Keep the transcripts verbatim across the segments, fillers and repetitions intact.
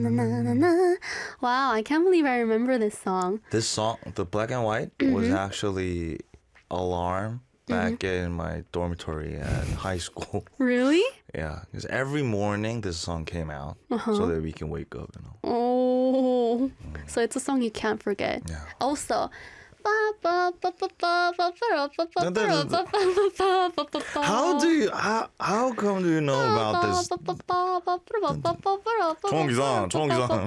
na. Wow, I can't believe I remember this song. This song, the Black and White, was actually alarm back in my dormitory at high school. Really? Yeah, because every morning this song came out so that we can wake up, you know. Oh, so it's a song you can't forget. Yeah. Also, How do you, how, how come do you know about this? 총기상, 총기상.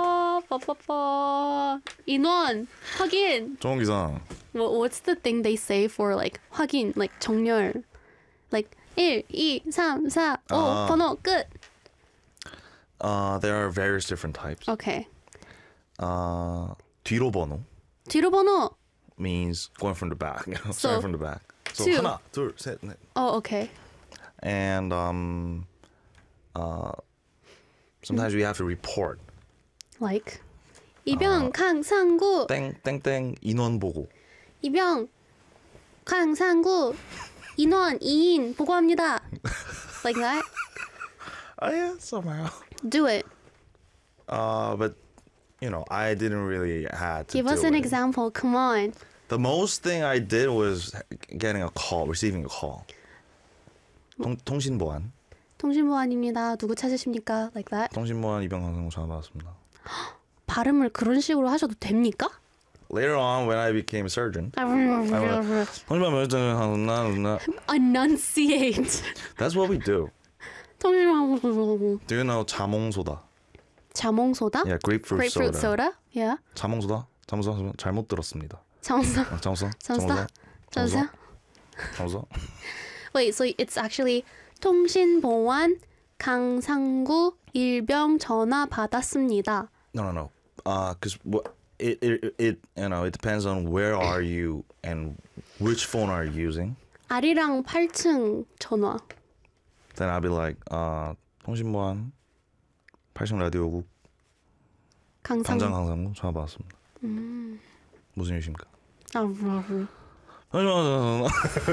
인원 확인. 총기상. What, what's the thing they say for like 확인, like 정렬, like 일, 이, 삼, 사, 오, 아. 번호 끝. Uh, there are various different types. Okay. Uh, 뒤로 번호 뒤로 번호. means going from the back, you know, So, starting from the back. So two. 하나, 둘, 셋, 넷. Oh, okay. And um, uh, sometimes we have to report. Like 이병 강상구. 땡, 땡, 땡, 인원 보고. 이병 강상구 인원 이 인 보고합니다. Like that. Oh yeah, somehow. Do it. Uh, but you know, I didn't really have to Give do us an it. example. Come on. The most thing I did was getting a call, receiving a call. 통, 통신보안. 통신보안입니다. 누구 찾으십니까? Like that. 통신보안 이병 강상구 전화 받았습니다. 발음을 그런 식으로 하셔도 됩니까? Later on, when I became a surgeon, 통신보안 전화 Enunciate. That's what we do. 통신보안. Do you know 자몽소다? 자몽소다? Yeah, grapefruit, Grapefruit soda. soda? Yeah. 자몽소다? 자몽소다? 잘못 들었습니다. 자몽소. 어, 자몽소? 자몽소? 자몽소? 자몽소? Wait, so it's actually 통신보안 강상구 일병 전화 받았습니다. No, no, no. Uh, cause what it, it it you know it depends on where are you and which phone are you using. 아리랑 팔 층 전화. Then I'll be like, uh, 통신보안 팔 층 라디오국 강상구. 당장 강상구 전화 받았습니다. 음. 무슨 일이십니까? 아, 뭐라고. 통신보안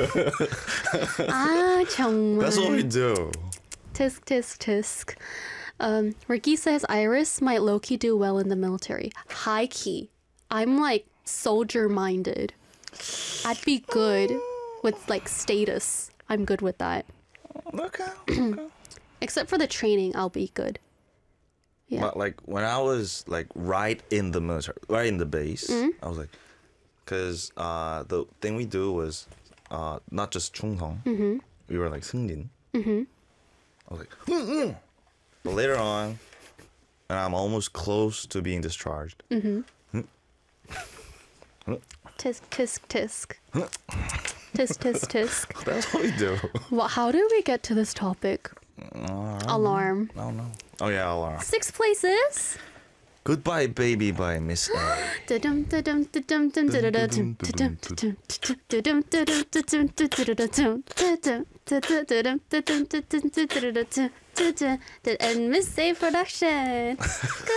아, 정말. That's what we do. Tisk, tisk, tisk. Um, Ricky says Iris might low-key do well in the military. High-key. I'm like soldier-minded. I'd be good with like status. I'm good with that. Okay. okay. Except for the training, I'll be good. Yeah. But like when I was like right in the military, right in the base, I was like, because uh, the thing we do was uh, not just 충성. Mm-hmm. We were like 승진. Mm-hmm. I was like, mm-mm. But later on, and I'm almost close to being discharged. Mm-hmm. Tisk, tisk, tisk. Tisk, tisk, tisk. That's what we do. Well, how did we get to this topic? Uh, Alarm. I don't know. Oh yeah, alarm. Six places. Goodbye, baby, by Miss A. And Miss A Production.